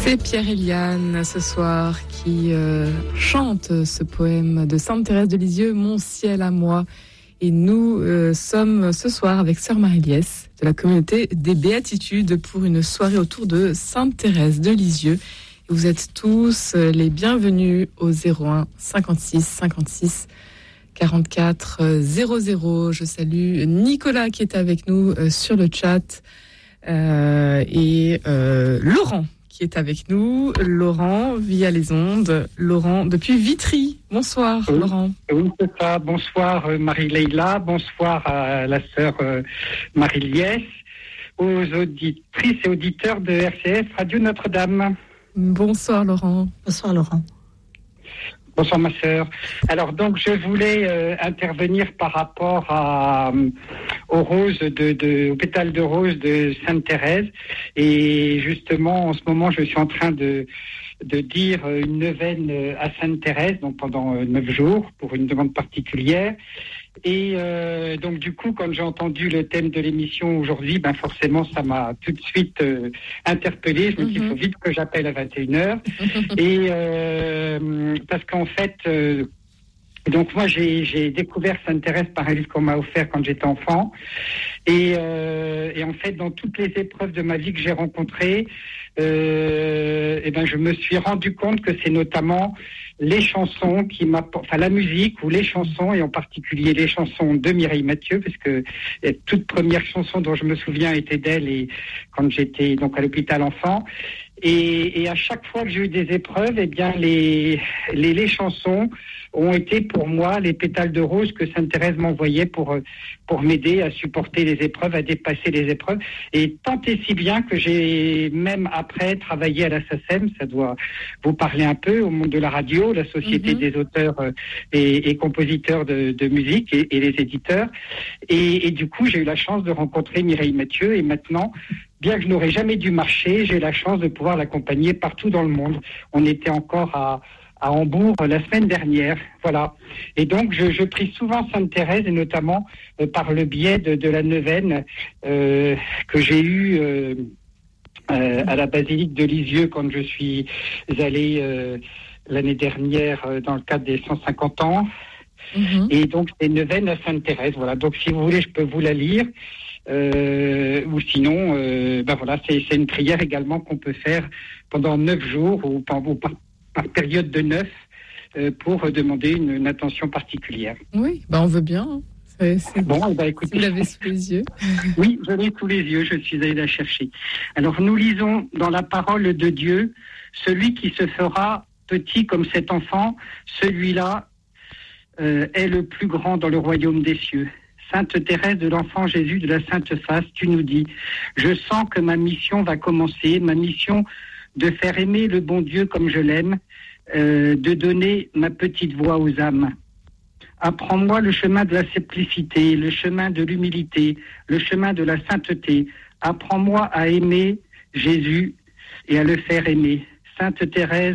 C'est Pierre-Eliane ce soir qui chante ce poème de Sainte Thérèse de Lisieux, Mon ciel à moi. Et nous sommes ce soir avec Sœur Marie-Liesse de la communauté des Béatitudes pour une soirée autour de Sainte Thérèse de Lisieux. Et vous êtes tous les bienvenus au 01 56 56 44 00. Je salue Nicolas qui est avec nous sur le chat et Laurent qui est avec nous. Laurent via les ondes. Laurent depuis Vitry. Bonsoir oui. Laurent. Oui, c'est ça. Bonsoir Marie-Leila. Bonsoir à la sœur Marie-Liesse. Aux auditrices et auditeurs de RCF Radio Notre-Dame. Bonsoir Laurent. Bonsoir Laurent. Bonsoir ma sœur. Alors donc je voulais intervenir par rapport aux roses aux pétales de rose de Sainte Thérèse, et justement en ce moment je suis en train de dire une neuvaine à Sainte Thérèse, donc pendant 9 jours pour une demande particulière. Et donc du coup, quand j'ai entendu le thème de l'émission aujourd'hui, ben forcément ça m'a tout de suite interpellé. Je me dis il faut vite que j'appelle à 21h. Et parce qu'en fait, donc moi j'ai découvert Sainte Thérèse par un livre qu'on m'a offert quand j'étais enfant. Et en fait, dans toutes les épreuves de ma vie que j'ai rencontrées, et ben je me suis rendu compte que c'est notamment les chansons qui m'apportent, enfin la musique ou les chansons, et en particulier les chansons de Mireille Mathieu, parce que la toute première chanson dont je me souviens était d'elle, et quand j'étais donc à l'hôpital enfant. Et à chaque fois que j'ai eu des épreuves, eh bien les chansons ont été pour moi les pétales de rose que Sainte Thérèse m'envoyait pour m'aider à supporter les épreuves, à dépasser les épreuves. Et tant et si bien que j'ai même après travaillé à la SACEM, ça doit vous parler un peu, au monde de la radio, la Société des auteurs et compositeurs de musique et les éditeurs. Et du coup, j'ai eu la chance de rencontrer Mireille Mathieu, et maintenant, bien que je n'aurais jamais dû marcher, j'ai la chance de pouvoir l'accompagner partout dans le monde. On était encore à Hambourg la semaine dernière, voilà. Et donc je prie souvent Sainte Thérèse, et notamment par le biais de la neuvaine que j'ai eue à la basilique de Lisieux quand je suis allé l'année dernière dans le cadre des 150 ans. Et donc c'est une neuvaine à Sainte Thérèse, voilà. Donc si vous voulez, je peux vous la lire. Ou sinon, ben voilà, c'est une prière également qu'on peut faire pendant 9 jours ou par période de 9 pour demander une attention particulière. Oui, ben on veut bien. Hein. C'est bon, ben écoutez, vous l'avez sous les yeux. Oui, je l'ai sous les yeux, je suis allé la chercher. Alors nous lisons dans la parole de Dieu, celui qui se fera petit comme cet enfant, celui-là est le plus grand dans le royaume des cieux. Sainte Thérèse de l'Enfant Jésus de la Sainte Face, tu nous dis, je sens que ma mission va commencer, ma mission de faire aimer le bon Dieu comme je l'aime, de donner ma petite voix aux âmes. Apprends-moi le chemin de la simplicité, le chemin de l'humilité, le chemin de la sainteté. Apprends-moi à aimer Jésus et à le faire aimer. Sainte Thérèse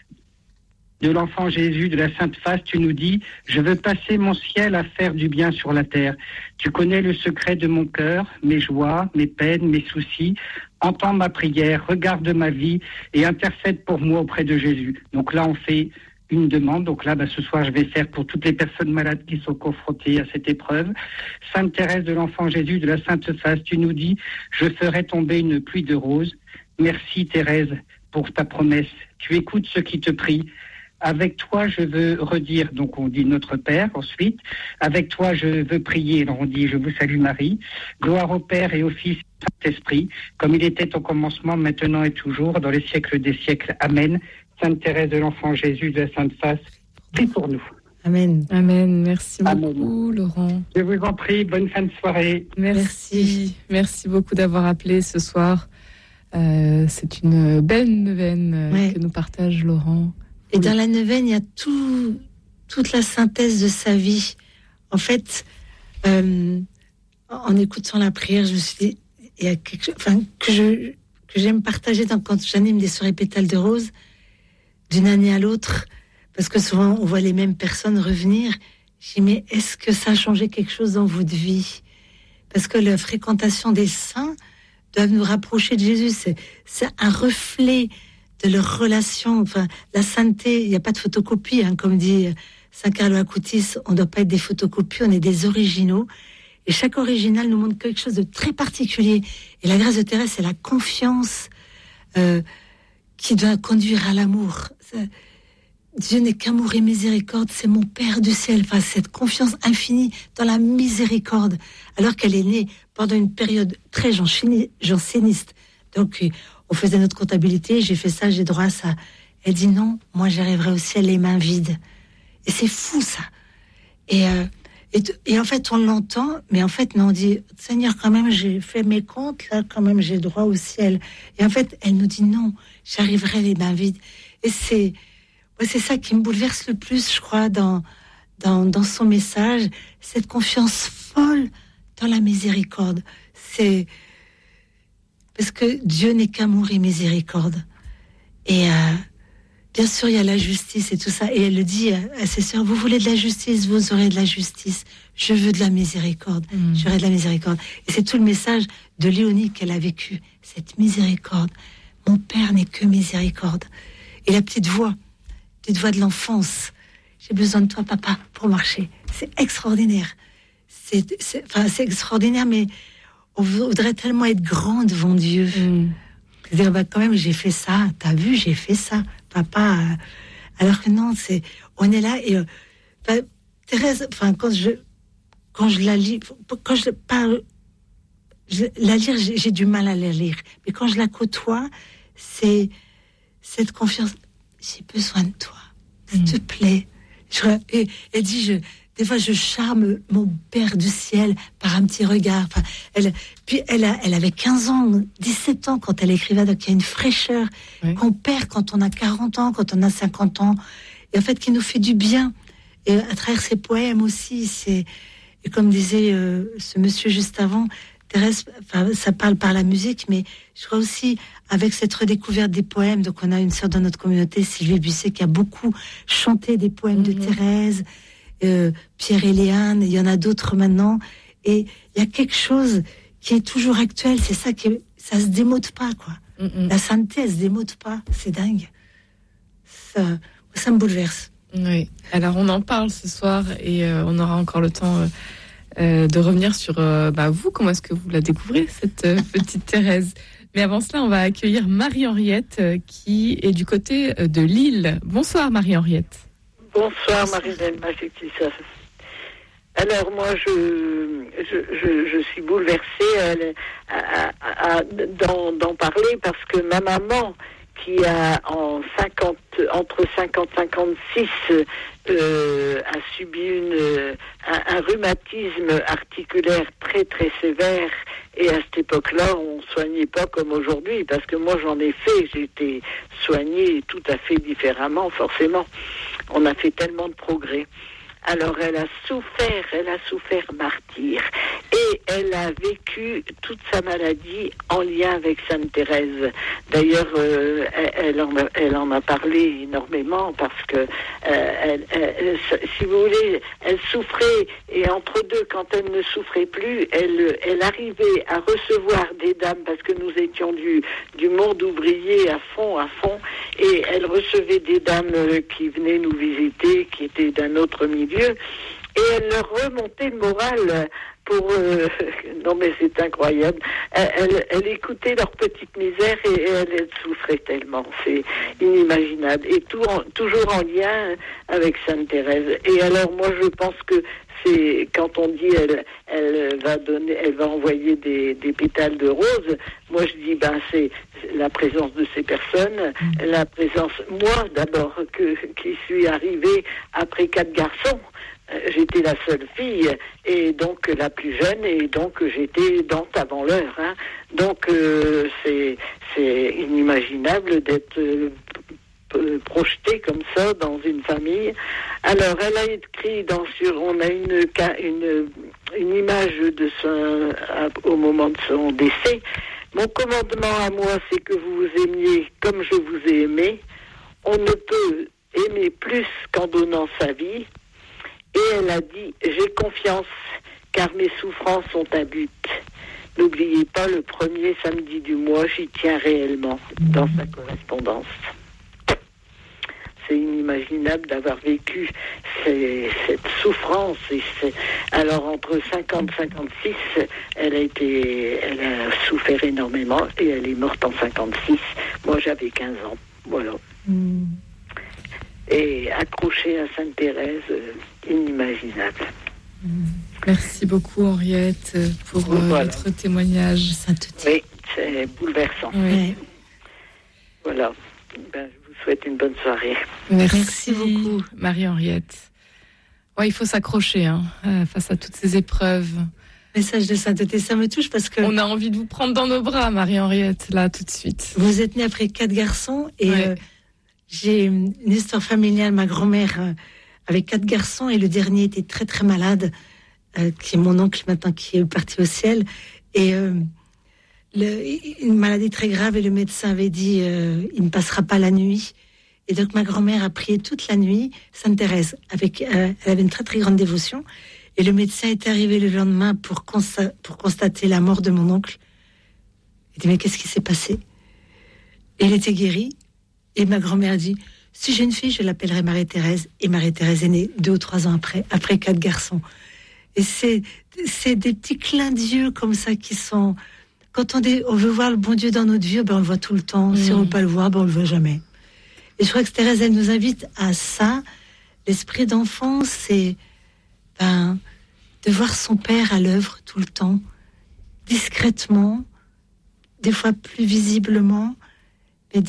de l'Enfant Jésus de la Sainte Face, tu nous dis, je veux passer mon ciel à faire du bien sur la terre. Tu connais le secret de mon cœur, mes joies, mes peines, mes soucis. Entends ma prière, regarde ma vie et intercède pour moi auprès de Jésus. Donc là, on fait une demande. Donc là, ce soir, je vais faire pour toutes les personnes malades qui sont confrontées à cette épreuve. Sainte Thérèse de l'Enfant Jésus de la Sainte Face, tu nous dis, je ferai tomber une pluie de roses. Merci Thérèse pour ta promesse. Tu écoutes ceux qui te prient. Avec toi, je veux redire, donc on dit notre Père ensuite. Avec toi, je veux prier. Alors on dit, je vous salue Marie. Gloire au Père et au Fils et au Saint-Esprit, comme il était au commencement, maintenant et toujours, dans les siècles des siècles. Amen. Sainte Thérèse de l'Enfant Jésus de la Sainte Face, prie pour nous. Amen. Amen. Merci beaucoup, Laurent. Je vous en prie. Bonne fin de soirée. Merci. Merci beaucoup d'avoir appelé ce soir. C'est une belle neuvaine que nous partage Laurent. Et dans la neuvaine, il y a toute la synthèse de sa vie. En fait, en écoutant la prière, je me suis dit, il y a quelque chose que j'aime partager quand j'anime des soirées pétales de rose, d'une année à l'autre, parce que souvent on voit les mêmes personnes revenir. Je dis, mais est-ce que ça a changé quelque chose dans votre vie ? Parce que la fréquentation des saints doit nous rapprocher de Jésus. C'est un reflet de leur relation. Enfin, la sainteté, il n'y a pas de photocopie, hein, comme dit Saint Carlo Acutis, on ne doit pas être des photocopies, on est des originaux. Et chaque original nous montre quelque chose de très particulier. Et la grâce de Thérèse, c'est la confiance qui doit conduire à l'amour. Dieu n'est qu'amour et miséricorde, c'est mon Père du ciel. Enfin, cette confiance infinie dans la miséricorde, alors qu'elle est née pendant une période très janséniste. Donc, on faisait notre comptabilité, j'ai fait ça, j'ai droit à ça. Elle dit non, moi j'arriverai au ciel les mains vides. Et c'est fou ça. Et en fait, on l'entend, mais en fait, non, on dit, Seigneur, quand même, j'ai fait mes comptes, là, quand même, j'ai droit au ciel. Et en fait, elle nous dit non, j'arriverai les mains vides. Et c'est ça qui me bouleverse le plus, je crois, dans son message, cette confiance folle dans la miséricorde. C'est parce que Dieu n'est qu'amour et miséricorde. Et bien sûr, il y a la justice et tout ça. Et elle le dit à ses sœurs, vous voulez de la justice, vous aurez de la justice. Je veux de la miséricorde. J'aurai de la miséricorde. Et c'est tout le message de Léonie qu'elle a vécu. Cette miséricorde. Mon Père n'est que miséricorde. Et la petite voix de l'enfance. J'ai besoin de toi, papa, pour marcher. C'est extraordinaire. C'est extraordinaire, mais on voudrait tellement être grand devant Dieu. Dire, quand même, j'ai fait ça. T'as vu, j'ai fait ça, papa. Alors que non, on est là et Thérèse. Enfin, quand je la lis, quand je parle, la lire, j'ai du mal à la lire. Mais quand je la côtoie, c'est cette confiance. J'ai besoin de toi, s'il te plaît. Et elle dit, des fois, je charme mon Père du ciel par un petit regard. Enfin, elle avait 15 ans, 17 ans quand elle écrivait, donc il y a une fraîcheur qu'on perd quand on a 40 ans, quand on a 50 ans, et en fait, qui nous fait du bien. Et à travers ses poèmes aussi, et comme disait ce monsieur juste avant, Thérèse, ça parle par la musique, mais je crois aussi avec cette redécouverte des poèmes. Donc on a une sœur dans notre communauté, Sylvie Busset, qui a beaucoup chanté des poèmes de Thérèse, Pierre et Léane, il y en a d'autres maintenant. Et il y a quelque chose qui est toujours actuel, c'est ça ça se démode pas, quoi. La sainteté, elle se démode pas, c'est dingue. Ça me bouleverse. Oui, alors on en parle ce soir et on aura encore le temps de revenir sur vous, comment est-ce que vous la découvrez, cette petite Thérèse. Mais avant cela, on va accueillir Marie-Henriette qui est du côté de Lille. Bonsoir Marie-Henriette. Bonsoir Marie-Hélène Majestissa. Alors moi je suis bouleversée d'en parler parce que ma maman qui a entre 50 et 56 a subi un rhumatisme articulaire très très sévère, et à cette époque-là on soignait pas comme aujourd'hui, parce que moi j'en ai fait, j'ai été soignée tout à fait différemment, forcément on a fait tellement de progrès. Alors elle a souffert martyr, et elle a vécu toute sa maladie en lien avec Sainte Thérèse. D'ailleurs, elle en a parlé énormément parce que, si vous voulez, elle souffrait, et entre deux, quand elle ne souffrait plus, elle arrivait à recevoir des dames, parce que nous étions du monde ouvrier à fond, et elle recevait des dames qui venaient nous visiter, qui étaient d'un autre milieu, et elle leur remontait le moral pour... non mais c'est incroyable. Elle écoutait leur petite misère et elle souffrait tellement. C'est inimaginable. Et toujours en lien avec Sainte Thérèse. Et alors moi je pense que c'est quand on dit elle va envoyer des pétales de rose. Moi je dis c'est la présence de ces personnes, la présence, moi d'abord qui suis arrivée après 4 garçons. J'étais la seule fille et donc la plus jeune, et donc j'étais dante avant l'heure. Donc c'est inimaginable d'être projetée comme ça dans une famille. Alors elle a écrit on a une image de au moment de son décès. Mon commandement à moi, c'est que vous vous aimiez comme je vous ai aimé. On ne peut aimer plus qu'en donnant sa vie. Et elle a dit, j'ai confiance, car mes souffrances ont un but. n'oubliez pas, le premier samedi du mois, j'y tiens réellement dans sa correspondance. C'est inimaginable d'avoir vécu cette souffrance. Alors, entre 50 et 56, elle a souffert énormément et elle est morte en 56. Moi, j'avais 15 ans. Voilà. Et accrochée à Sainte-Thérèse, inimaginable. Merci beaucoup, Henriette, pour votre témoignage. Oui, c'est bouleversant. Oui. Voilà. Je vous souhaite une bonne soirée. Merci beaucoup, Marie-Henriette. Ouais, il faut s'accrocher face à toutes ces épreuves. Message de sainteté, ça me touche parce que... On a envie de vous prendre dans nos bras, Marie-Henriette, là, tout de suite. Vous êtes née après 4 garçons et j'ai une histoire familiale. Ma grand-mère avait 4 garçons et le dernier était très très malade, qui est mon oncle maintenant, qui est parti au ciel. Et une maladie très grave et le médecin avait dit il ne passera pas la nuit. Et donc ma grand-mère a prié toute la nuit Sainte-Thérèse. Elle avait une très très grande dévotion. Et le médecin est arrivé le lendemain pour constater la mort de mon oncle. Il dit mais qu'est-ce qui s'est passé? Et il était guéri. Et ma grand-mère a dit si j'ai une fille, je l'appellerai Marie-Thérèse. Et Marie-Thérèse est née 2 ou 3 ans après 4 garçons. Et c'est des petits clins d'yeux comme ça qui sont... Quand on veut voir le bon Dieu dans notre vie, on le voit tout le temps. Si on ne veut pas le voir, on ne le voit jamais. Et je crois que Thérèse, elle nous invite à ça. L'esprit d'enfant, c'est de voir son père à l'œuvre tout le temps, discrètement, des fois plus visiblement, mais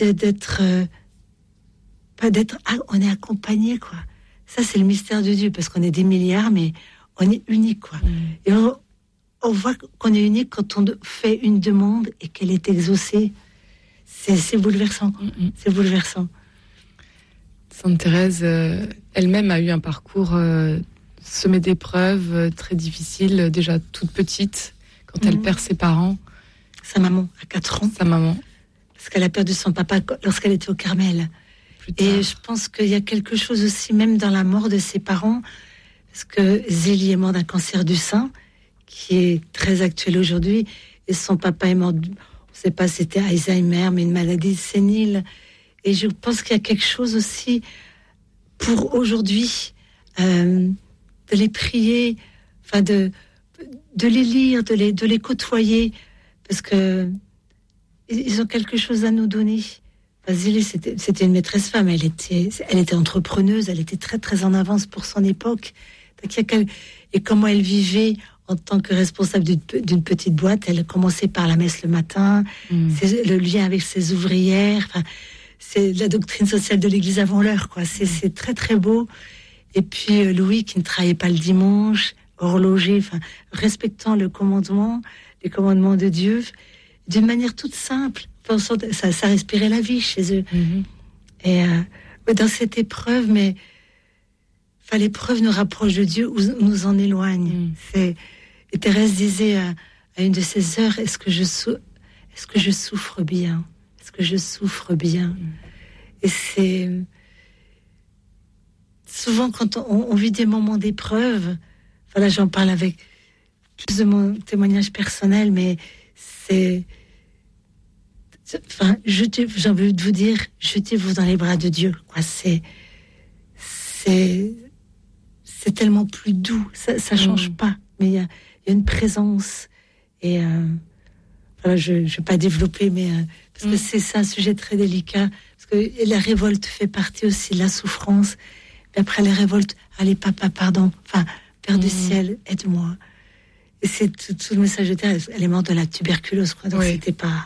on est accompagné, quoi. Ça, c'est le mystère de Dieu, parce qu'on est des milliards, mais on est unique, quoi. Et on voit qu'on est unique quand on fait une demande et qu'elle est exaucée. C'est bouleversant. C'est bouleversant. Sainte Thérèse, elle-même a eu un parcours semé d'épreuves très difficiles, déjà toute petite, quand elle perd ses parents. Sa maman, à 4 ans. Sa maman. Parce qu'elle a perdu son papa lorsqu'elle était au Carmel. Et je pense qu'il y a quelque chose aussi, même dans la mort de ses parents, parce que Zélie est morte d'un cancer du sein, qui est très actuel aujourd'hui, et son papa est mort, on ne sait pas si c'était Alzheimer, mais une maladie sénile. Et je pense qu'il y a quelque chose aussi pour aujourd'hui, de les prier, de les lire, de les côtoyer, parce que ils ont quelque chose à nous donner. Zélie, c'était une maîtresse femme, elle était entrepreneuse, elle était très très en avance pour son époque. Et comment elle vivait en tant que responsable d'une petite boîte, elle commençait par la messe le matin, le lien avec ses ouvrières, c'est la doctrine sociale de l'Église avant l'heure, quoi. C'est très très beau. Et puis Louis qui ne travaillait pas le dimanche, horloger, respectant les commandements de Dieu, d'une manière toute simple. Ça respirait la vie chez eux. Et dans cette épreuve, l'épreuve nous rapproche de Dieu ou nous en éloigne. Et Thérèse disait à une de ses sœurs, est-ce que je souffre bien? Est-ce que je souffre bien? Et c'est souvent quand on vit des moments d'épreuve, j'en parle avec plus de mon témoignage personnel, mais j'ai envie de vous dire, jetez-vous dans les bras de Dieu, quoi. C'est tellement plus doux, ça change pas, mais il y a une présence. Et je ne vais pas développer, mais parce que c'est un sujet très délicat, parce que la révolte fait partie aussi de la souffrance. Mais après les révoltes, allez papa, pardon, Père du ciel, aide-moi. Et c'est tout le message de Thérèse. Elle est morte de la tuberculose, quoi. Donc c'était pas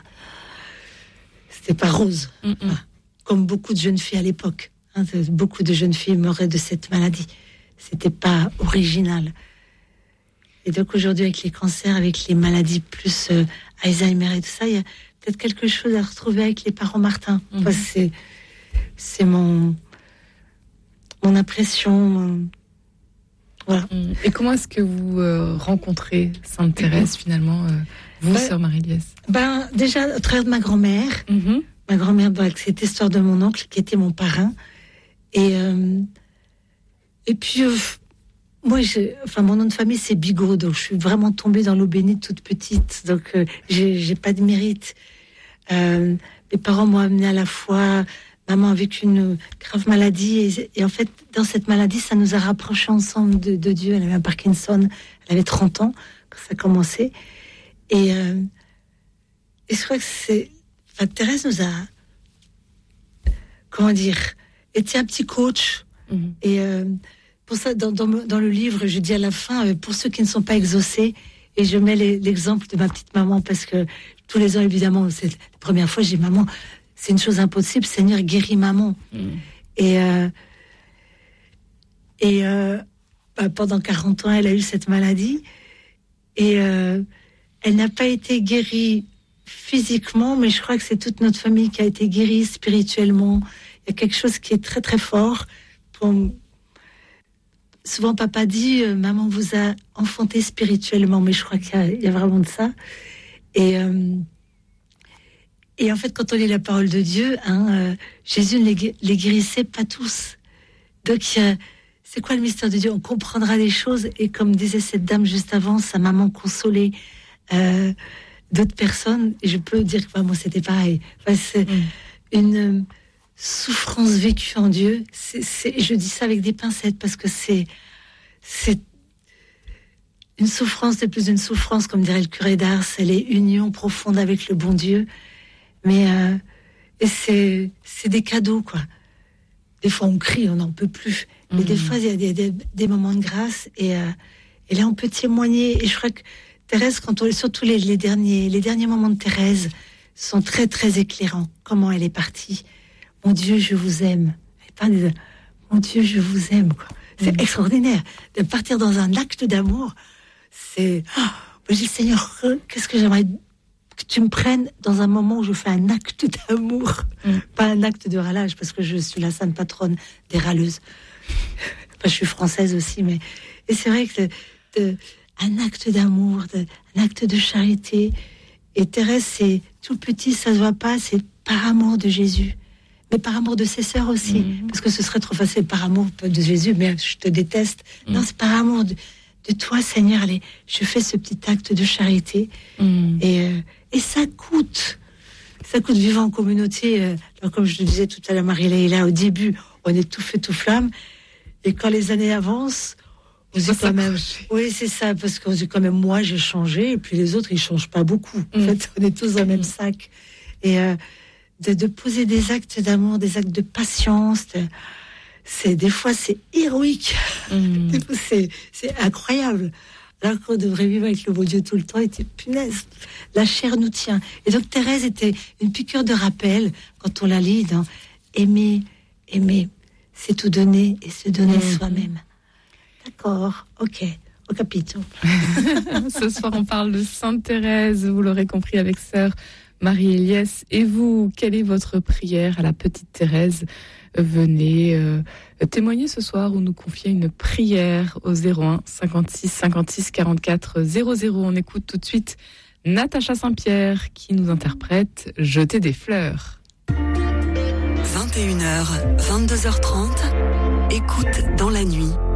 rose, comme beaucoup de jeunes filles à l'époque. Beaucoup de jeunes filles mouraient de cette maladie. C'était pas original. Et donc aujourd'hui, avec les cancers, avec les maladies plus Alzheimer et tout ça, il y a peut-être quelque chose à retrouver avec les parents Martin. C'est mon impression. Voilà. Et comment est-ce que vous rencontrez Sainte Thérèse finalement, vous, sœur Marie-Liesse? Déjà au travers de ma grand-mère. Ma grand-mère, cette histoire de mon oncle qui était mon parrain. Et puis, moi, mon nom de famille, c'est Bigot, donc je suis vraiment tombée dans l'eau bénite toute petite, donc j'ai pas de mérite. Mes parents m'ont amenée à la foi. Maman a vécu une grave maladie, et en fait, dans cette maladie, ça nous a rapprochés ensemble de Dieu. Elle avait un Parkinson, elle avait 30 ans quand ça a commencé. Et je crois que Thérèse nous a, été un petit coach. Mm-hmm. Et pour ça, dans le livre, je dis à la fin, pour ceux qui ne sont pas exaucés, et je mets l'exemple de ma petite maman, parce que tous les ans, évidemment, c'est la première fois, je dis, maman, c'est une chose impossible, Seigneur, guéris maman. Mm. Et pendant 40 ans, elle a eu cette maladie, et elle n'a pas été guérie physiquement, mais je crois que c'est toute notre famille qui a été guérie spirituellement. Il y a quelque chose qui est très très fort. Souvent papa dit maman vous a enfanté spirituellement, mais je crois qu'il y a vraiment de ça. Et en fait, quand on lit la parole de Dieu, Jésus ne les guérissait pas tous. Donc c'est quoi le mystère de Dieu? On comprendra les choses, et comme disait cette dame juste avant, sa maman consolait d'autres personnes, et je peux dire que moi c'était pareil. C'est une souffrance vécue en Dieu. Je dis ça avec des pincettes, parce que c'est une souffrance, c'est plus une souffrance, comme dirait le curé d'Ars. Elle est union profonde avec le bon Dieu, mais et c'est des cadeaux, quoi. Des fois on crie, on n'en peut plus, mais des fois il y a des moments de grâce, et là on peut témoigner. Et je crois que Thérèse, surtout les derniers moments de Thérèse sont très très éclairants. Comment elle est partie. Mon Dieu, je vous aime. Mon Dieu, je vous aime, quoi. C'est extraordinaire de partir dans un acte d'amour. Je dis, Seigneur, qu'est-ce que j'aimerais que tu me prennes dans un moment où je fais un acte d'amour, pas un acte de râlage, parce que je suis la sainte patronne des râleuses. Je suis française aussi, mais et c'est vrai que un acte d'amour, un acte de charité. Et Thérèse, c'est tout petit, ça se voit pas, c'est par amour de Jésus. Mais par amour de ses sœurs aussi, parce que ce serait trop facile, par amour de Jésus, mais je te déteste. Non, c'est par amour de toi, Seigneur. Allez, je fais ce petit acte de charité, et ça coûte vivre en communauté. Alors, comme je le disais tout à l'heure, Marie-Léla, au début, on est tout feu tout flamme, et quand les années avancent, on se dit quand même, oui, c'est ça, parce qu'on se dit quand même, moi j'ai changé, et puis les autres ils changent pas beaucoup. En fait, on est tous dans le même sac, et de poser des actes d'amour, des actes de patience, des fois c'est héroïque, des fois c'est incroyable. Alors qu'on devrait vivre avec le beau Dieu tout le temps, et punaise, la chair nous tient. Et donc Thérèse était une piqûre de rappel quand on la lit dans aimer, c'est tout donner et se donner soi-même. D'accord, ok, au capito. Ce soir on parle de Sainte Thérèse, vous l'aurez compris, avec sœur Marie-Éliès. Et vous, quelle est votre prière à la petite Thérèse? Venez témoigner ce soir ou nous confier une prière au 01 56 56 44 00. On écoute tout de suite Natacha Saint-Pierre qui nous interprète Jeter des fleurs. 21h, 22h30, écoute dans la nuit.